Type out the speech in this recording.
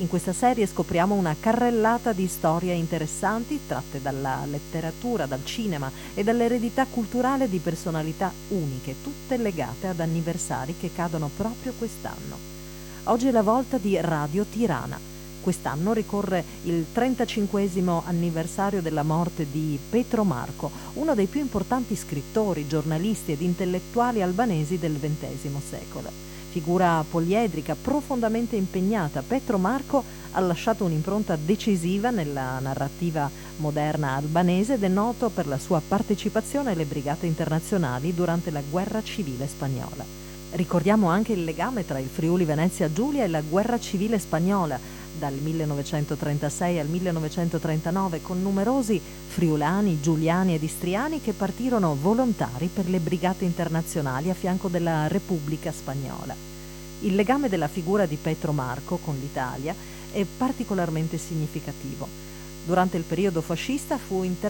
In questa serie scopriamo una carrellata di storie interessanti tratte dalla letteratura, dal cinema e dall'eredità culturale di personalità uniche, tutte legate ad anniversari che cadono proprio quest'anno. Oggi è la volta di Radio Tirana. Quest'anno ricorre il 35esimo anniversario della morte di Petro Marco, uno dei più importanti scrittori, giornalisti ed intellettuali albanesi del XX secolo. Figura poliedrica, profondamente impegnata, Petro Marco ha lasciato un'impronta decisiva nella narrativa moderna albanese ed è noto per la sua partecipazione alle brigate internazionali durante la guerra civile spagnola. Ricordiamo anche il legame tra il Friuli Venezia Giulia e la guerra civile spagnola, dal 1936 al 1939, con numerosi friulani, giuliani ed istriani che partirono volontari per le brigate internazionali a fianco della Repubblica Spagnola. Il legame della figura di Petro Marco con l'Italia è particolarmente significativo. Durante il periodo fascista fu interprete